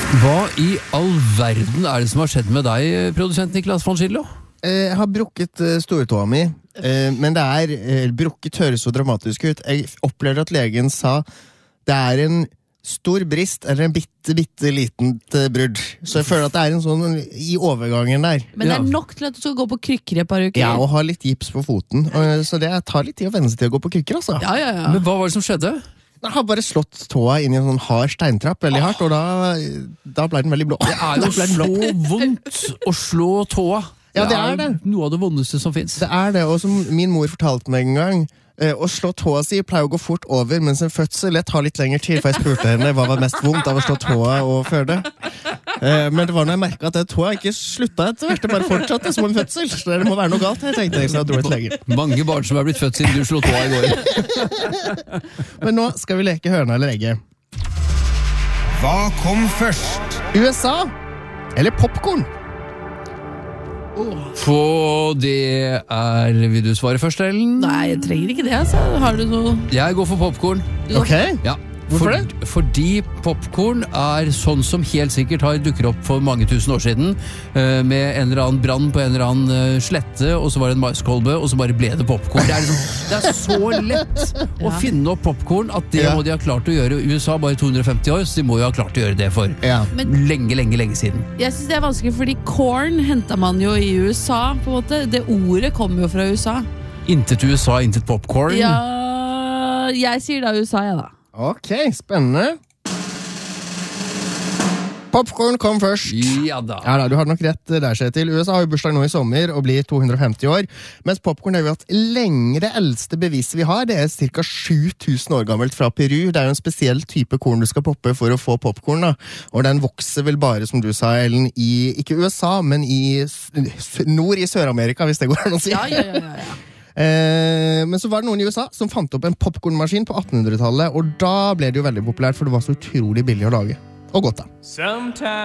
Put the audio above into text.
Hva i all verden det som har skjedd med deg, produsent Niklas von Schillo? Jeg har brukket stortåa mi, men brukket høres så dramatisk ut. Jeg opplevde at legen sa det en stor brist, eller en bitte litent brudd. Så jeg føler at det en sånn i overgangen der. Men det nok til at du skal gå på krykker et par uker? Ja, og ha litt gips på foten. Så det tar litt tid å venne seg til å gå på krykker, altså. Ja. Men hva var det som skjedde? Jeg har bare slått tåa inn i en sånn hard steintrapp veldig hardt, og da ble den veldig blå. Det jo så vondt å slå tåa. Ja, det det. Noe av det vondeste som finnes. Det det, og som min mor fortalte meg en gang, å slå tåa si pleier å gå fort over, mens en fødsel tar litt lenger tid, for jeg spurte henne hva var mest vondt av å slå tåa og føde. Men det var når jeg merket at tåa ikke slutta etter hvert, det bare fortsatte som en fødsel, så det må være noe galt, jeg tenkte jeg, så jeg dro et lege. Mange barn som blitt født siden du slo tåa i går. Men nå skal vi leke høna eller egget. Hva kom først? USA eller popcorn? For det vil du svare først, Ellen? Nei, jeg trenger ikke det, altså. Har du noe? Jeg går for popcorn. Ok. Ja. Hvorfor det? Fordi popcorn sånn som helt sikkert har dukket opp for mange tusen år siden, med en eller annen brann på en eller annen slette, og så var det en maiskolbe, og så bare ble det popcorn. Det så lett å finne opp popcorn at det må de ha klart å gjøre i USA bare 250 år, så de må jo ha klart å gjøre det for lenge siden. Jeg synes det vanskelig, fordi corn hentet man jo i USA, på en måte. Det ordet kommer jo fra USA. Intet USA, intet popcorn. Ja, jeg sier da USA, jeg da. Ok, spennende. Popcorn kom først. Ja da. Du har nok rett der, Kjetil. USA har jo bursdag nå i sommer og blir 250 år, mens popcorn har vi hatt lenge. Det eldste beviset vi har, det ca. 7000 år gammelt fra Peru. Det jo en spesiell type korn du skal poppe for å få popcorn, da. Og den vokser vel bare, som du sa, Ellen, ikke USA, men nord i Sør-Amerika, hvis det går an å si. Ja. Men så var det noen i USA som fant opp en popcornmaskin på 1800-tallet, og da ble det jo veldig populært, for det var så utrolig billig å lage. Og godt da.